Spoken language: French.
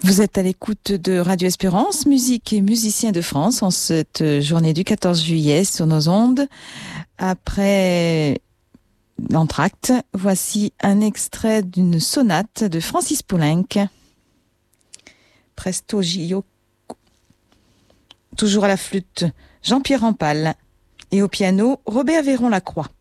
Vous êtes à l'écoute de Radio Espérance, musique et musiciens de France en cette journée du 14 juillet sur nos ondes. Après l'entracte, voici un extrait d'une sonate de Francis Poulenc. Presto Gio. Toujours à la flûte, Jean-Pierre Rampal. Et au piano, Robert Véron-Lacroix.